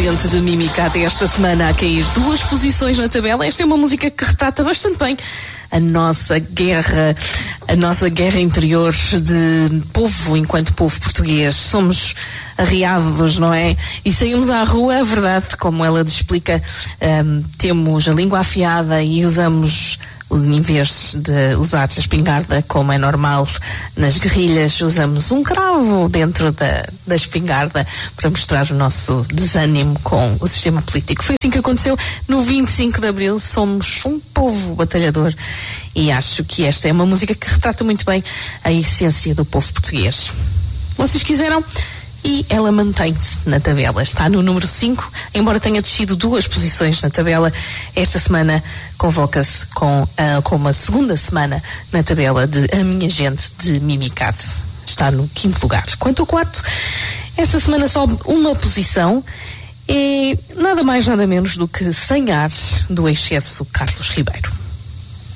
gente de Mimicata esta semana a cair 2 posições na tabela. Esta é uma música que retrata bastante bem a nossa guerra interior de povo, enquanto povo português. Somos arriados, não é? E saímos à rua, é verdade, como ela explica, temos a língua afiada e usamos, em vez de usar a espingarda, como é normal nas guerrilhas, usamos um cravo dentro da espingarda para mostrar o nosso desânimo com o sistema político. Foi assim que aconteceu no 25 de Abril. Somos um povo batalhador e acho que esta é uma música que retrata muito bem a essência do povo português. Vocês quiseram? E ela mantém-se na tabela. Está no número 5, embora tenha descido 2 posições na tabela. Esta semana convoca-se com uma segunda semana na tabela de A Minha Gente de Mimicata. Está no 5º lugar. Quanto ao 4, esta semana sobe uma posição. É nada mais nada menos do que Sem Ar, do Excesso Carlos Ribeiro.